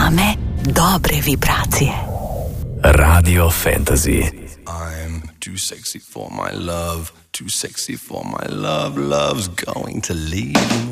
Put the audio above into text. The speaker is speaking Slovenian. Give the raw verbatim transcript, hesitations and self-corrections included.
Zame dobre vibracije. Radio Fantasy. I'm too sexy for my love, too sexy for my love, love's going to leave me.